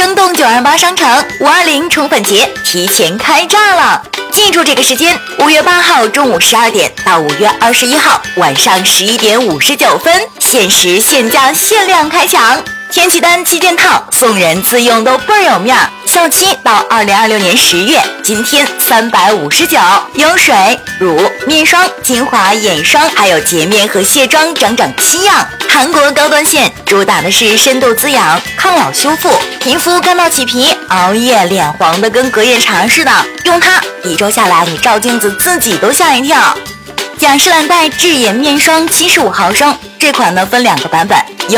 生动928商城520宠粉节提前开炸了！记住这个时间，5月8号中午12点到5月21号晚上11点59分，限时限价限量开抢！天气单7件套，送人自用都倍儿有面儿。效期到2026年10月，今天359，有水、乳、面霜、精华、眼霜，还有洁面和卸妆整整7样。韩国高端线主打的是深度滋养、抗老修复，皮肤干到起皮，熬夜脸黄的跟隔夜茶似的，用它1周下来，你照镜子自己都吓一跳。雅诗兰黛智颜面霜75毫升，这款呢分2个版本。